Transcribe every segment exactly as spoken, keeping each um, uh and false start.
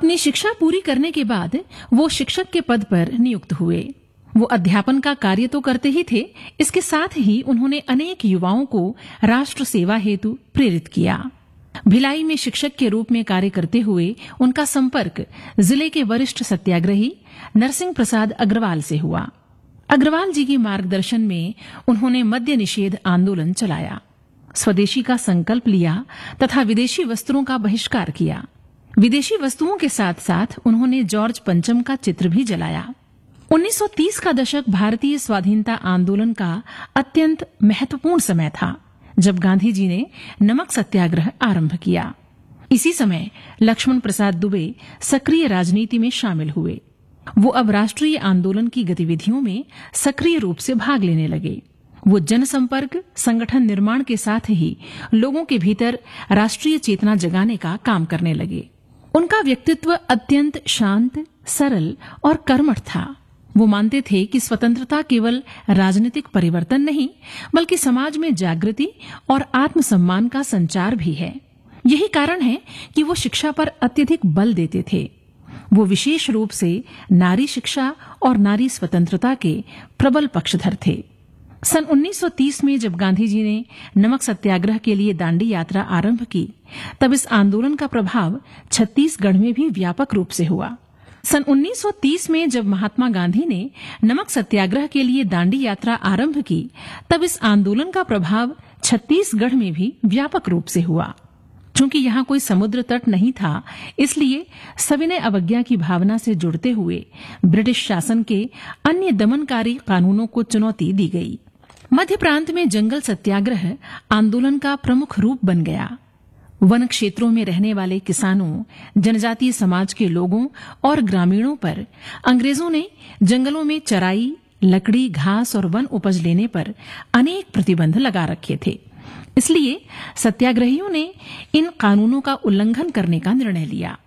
अपनी शिक्षा पूरी करने के बाद वो शिक्षक के पद पर नियुक्त हुए। वो अध्यापन का कार्य तो करते ही थे, इसके साथ ही उन्होंने अनेक युवाओं को राष्ट्र सेवा हेतु प्रेरित किया। भिलाई में शिक्षक के रूप में कार्य करते हुए उनका संपर्क जिले के वरिष्ठ सत्याग्रही नरसिंह प्रसाद अग्रवाल से हुआ। अग्रवाल जी के मार्गदर्शन में उन्होंने मद्य निषेध आंदोलन चलाया, स्वदेशी का संकल्प लिया तथा विदेशी वस्त्रों का बहिष्कार किया। विदेशी वस्तुओं के साथ साथ उन्होंने जॉर्ज पंचम का चित्र भी जलाया। उन्नीस सौ तीस का दशक भारतीय स्वाधीनता आंदोलन का अत्यंत महत्वपूर्ण समय था, जब गांधी जी ने नमक सत्याग्रह आरंभ किया। इसी समय लक्ष्मण प्रसाद दुबे सक्रिय राजनीति में शामिल हुए। वो अब राष्ट्रीय आंदोलन की गतिविधियों में सक्रिय रूप से भाग लेने लगे। वो जनसंपर्क, संगठन निर्माण के साथ ही लोगों के भीतर राष्ट्रीय चेतना जगाने का काम करने लगे। उनका व्यक्तित्व अत्यंत शांत, सरल और कर्मठ था। वो मानते थे कि स्वतंत्रता केवल राजनीतिक परिवर्तन नहीं, बल्कि समाज में जागृति और आत्मसम्मान का संचार भी है। यही कारण है कि वो शिक्षा पर अत्यधिक बल देते थे। वो विशेष रूप से नारी शिक्षा और नारी स्वतंत्रता के प्रबल पक्षधर थे। सन उन्नीस सौ तीस में जब गांधी जी ने नमक सत्याग्रह के लिए दांडी यात्रा आरंभ की, तब इस आंदोलन का प्रभाव छत्तीसगढ़ में भी व्यापक रूप से हुआ। सन उन्नीस सौ तीस में जब महात्मा गांधी ने नमक सत्याग्रह के लिए दांडी यात्रा आरंभ की, तब इस आंदोलन का प्रभाव छत्तीसगढ़ में भी व्यापक रूप से हुआ। चूंकि यहाँ कोई समुद्र तट नहीं था, इसलिए सविनय अवज्ञा की भावना से जुड़ते हुए ब्रिटिश शासन के अन्य दमनकारी कानूनों को चुनौती दी गई। मध्य प्रांत में जंगल सत्याग्रह आंदोलन का प्रमुख रूप बन गया। वन क्षेत्रों में रहने वाले किसानों, जनजातीय समाज के लोगों और ग्रामीणों पर अंग्रेजों ने जंगलों में चराई, लकड़ी, घास और वन उपज लेने पर अनेक प्रतिबंध लगा रखे थे। इसलिए सत्याग्रहियों ने इन कानूनों का उल्लंघन करने का निर्णय लिया।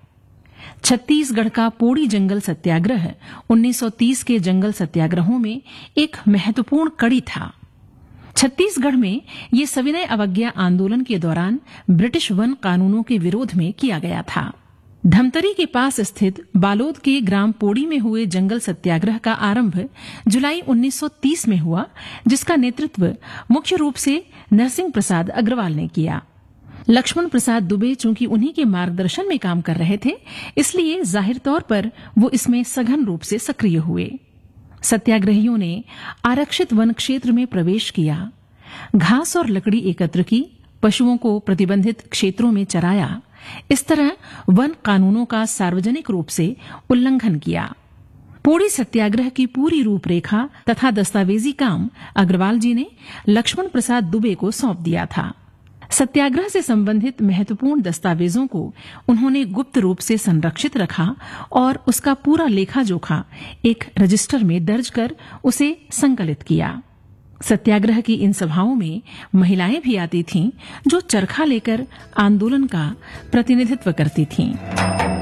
छत्तीसगढ़ का पोड़ी जंगल सत्याग्रह उन्नीस सौ तीस के जंगल सत्याग्रहों में एक महत्वपूर्ण कड़ी था। छत्तीसगढ़ में ये सविनय अवज्ञा आंदोलन के दौरान ब्रिटिश वन कानूनों के विरोध में किया गया था। धमतरी के पास स्थित बालोद के ग्राम पोड़ी में हुए जंगल सत्याग्रह का आरंभ जुलाई उन्नीस सौ तीस में हुआ, जिसका नेतृत्व मुख्य रूप से नरसिंह प्रसाद अग्रवाल ने किया। लक्ष्मण प्रसाद दुबे चूंकि उन्हीं के मार्गदर्शन में काम कर रहे थे, इसलिए जाहिर तौर पर वो इसमें सघन रूप से सक्रिय हुए। सत्याग्रहियों ने आरक्षित वन क्षेत्र में प्रवेश किया, घास और लकड़ी एकत्र की, पशुओं को प्रतिबंधित क्षेत्रों में चराया। इस तरह वन कानूनों का सार्वजनिक रूप से उल्लंघन किया। पोड़ी सत्याग्रह की पूरी रूपरेखा तथा दस्तावेजी काम अग्रवाल जी ने लक्ष्मण प्रसाद दुबे को सौंप दिया था। सत्याग्रह से संबंधित महत्वपूर्ण दस्तावेजों को उन्होंने गुप्त रूप से संरक्षित रखा और उसका पूरा लेखा जोखा एक रजिस्टर में दर्ज कर उसे संकलित किया। सत्याग्रह की इन सभाओं में महिलाएं भी आती थीं, जो चरखा लेकर आंदोलन का प्रतिनिधित्व करती थीं।